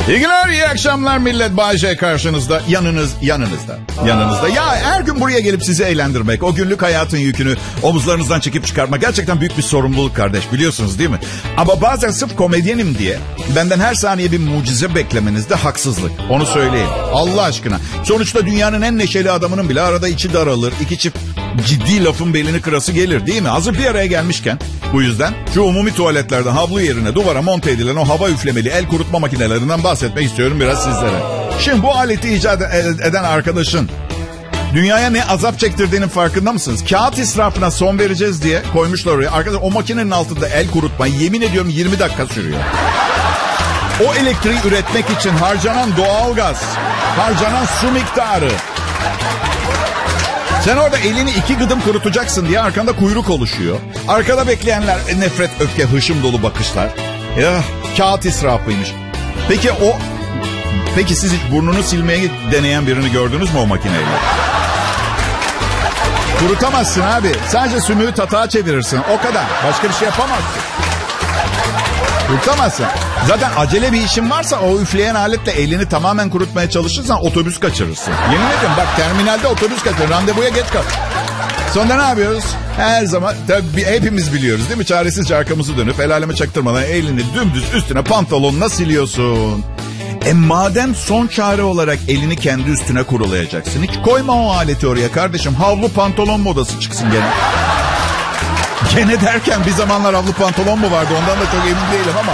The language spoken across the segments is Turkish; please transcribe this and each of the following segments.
İyi günler, iyi akşamlar millet. Bay J karşınızda, yanınızda. Ya her gün buraya gelip sizi eğlendirmek, o günlük hayatın yükünü omuzlarınızdan çekip çıkarmak gerçekten büyük bir sorumluluk kardeş, biliyorsunuz değil mi? Ama bazen sırf komedyenim diye benden her saniye bir mucize beklemeniz de haksızlık. Onu söyleyeyim. Allah aşkına. Sonuçta dünyanın en neşeli adamının bile arada içi daralır. İki çift ciddi lafın belini kırası gelir değil mi? Hazır bir araya gelmişken bu yüzden şu umumi tuvaletlerden havlu yerine duvara monte edilen o hava üflemeli el kurutma makinelerinden bahsetmek istiyorum biraz sizlere. Şimdi bu aleti icat eden arkadaşın dünyaya ne azap çektirdiğinin farkında mısınız? Kağıt israfına son vereceğiz diye koymuşlar oraya. Arkadaşlar o makinenin altında el kurutmayı yemin ediyorum 20 dakika sürüyor. O elektriği üretmek için harcanan doğalgaz, harcanan su miktarı. Sen orada elini 2 gıdım kurutacaksın diye arkanda kuyruk oluşuyor. Arkada bekleyenler nefret, öfke, hışım dolu bakışlar. Ya kağıt israfıymış. Peki siz hiç burnunu silmeye deneyen birini gördünüz mü o makineyle? Kurutamazsın abi. Sadece sümüğü tatağa çevirirsin. O kadar. Başka bir şey yapamazsın. Kurutamazsın. Zaten acele bir işin varsa o üfleyen aletle elini tamamen kurutmaya çalışırsan otobüs kaçırırsın. Yemin ediyorum bak, terminalde otobüs kaçırır. Randevuya geç kal. Sonra ne yapıyoruz? Her zaman tabii hepimiz biliyoruz değil mi? Çaresizce arkamızı dönüp el aleme çaktırmadan elini dümdüz üstüne pantolonuna siliyorsun. Madem son çare olarak elini kendi üstüne kurulayacaksın. Hiç koyma o aleti oraya kardeşim. Havlu pantolon modası çıksın gene. Gene derken bir zamanlar havlu pantolon mu vardı? Ondan da çok emin değilim ama.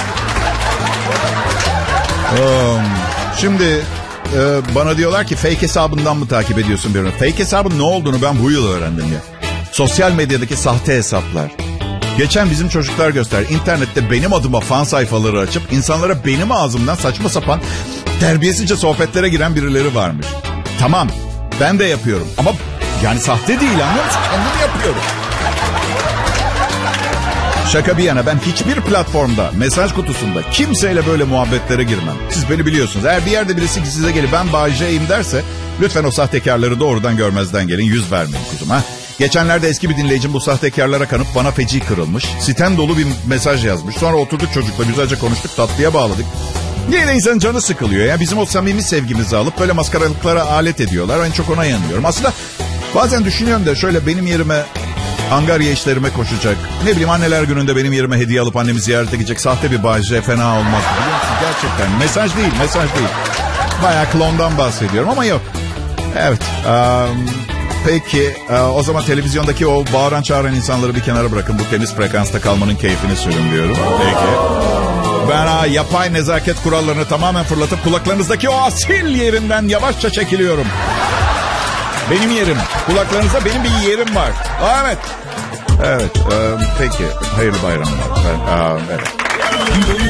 Şimdi bana diyorlar ki fake hesabından mı takip ediyorsun birini? Fake hesabın ne olduğunu ben bu yıl öğrendim ya. Sosyal medyadaki sahte hesaplar. Geçen bizim çocuklar gösterdi. İnternette benim adıma fan sayfaları açıp insanlara benim ağzımdan saçma sapan terbiyesizce sohbetlere giren birileri varmış. Tamam, ben de yapıyorum ama yani sahte değil, anlıyor musun? Kendim yapıyorum. Şaka bir yana, ben hiçbir platformda, mesaj kutusunda kimseyle böyle muhabbetlere girmem. Siz beni biliyorsunuz. Eğer bir yerde birisi ki size gelip ben Bay J'yim derse lütfen o sahtekarları doğrudan görmezden gelin. Yüz vermeyin kuzum ha. Geçenlerde eski bir dinleyicim bu sahtekarlara kanıp bana feci kırılmış. Sitem dolu bir mesaj yazmış. Sonra oturduk çocukla güzelce konuştuk, tatlıya bağladık. Yine insanın canı sıkılıyor ya. Bizim o samimi sevgimizi alıp böyle maskaralıklara alet ediyorlar. En çok ona yanıyorum. Aslında bazen düşünüyorum da şöyle benim yerime Angarya işlerime koşacak. Ne bileyim anneler gününde benim yerime hediye alıp annemi ziyarete gidecek sahte bir Bay J fena olmaz. Biliyor musun? Gerçekten mesaj değil. Bayağı klondan bahsediyorum ama yok. Evet. Peki o zaman televizyondaki o bağıran çağıran insanları bir kenara bırakın. Bu temiz frekansta kalmanın keyfini sürün diyorum. Peki. Ben yapay nezaket kurallarını tamamen fırlatıp kulaklarınızdaki o asil yerinden yavaşça çekiliyorum. Benim yerim. Kulaklarınızda benim bir yerim var. Evet. Peki. Hayırlı bayramlar. Evet.